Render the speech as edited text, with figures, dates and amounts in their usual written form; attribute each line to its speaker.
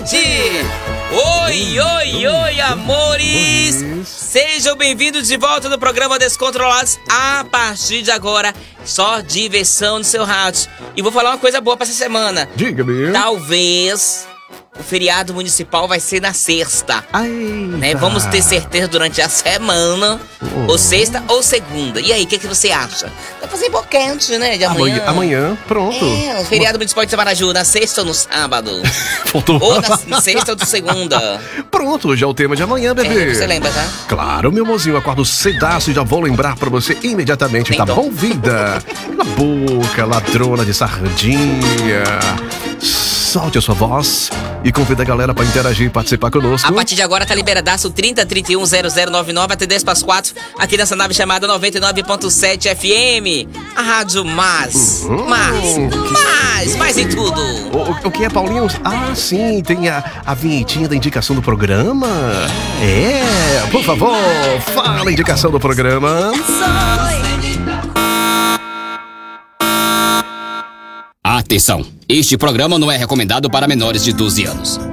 Speaker 1: Oi, amores! Sejam bem-vindos de volta no programa Descontrolados. A partir de agora, só diversão no seu rádio. E vou falar uma coisa boa pra essa semana.
Speaker 2: Diga-me.
Speaker 1: Talvez o feriado municipal vai ser na sexta. Né? Vamos ter certeza durante a semana. Ou sexta ou segunda. E aí, o que você acha? Dá pra fazer boquete, né? De amanhã.
Speaker 2: Amanhã, pronto.
Speaker 1: O feriado municipal de Samaraju, na sexta ou no sábado?
Speaker 2: Faltou.
Speaker 1: Ou na sexta ou na segunda.
Speaker 2: Pronto, hoje é o tema de amanhã, bebê.
Speaker 1: Você lembra, tá?
Speaker 2: Claro, meu mozinho, acordo cedaço e já vou lembrar pra você imediatamente, tá bom, vida? Na boca, ladrona de sardinha. Solte a sua voz e convida a galera pra interagir e participar conosco.
Speaker 1: A partir de agora tá liberadaço 30310099 até 10 para as 4 aqui nessa nave chamada 99.7 FM. A rádio mais em tudo.
Speaker 2: O que é, Paulinho? Ah, sim, tem a vinhetinha da indicação do programa. É, por favor, fala a indicação do programa.
Speaker 3: Atenção, este programa não é recomendado para menores de 12 anos.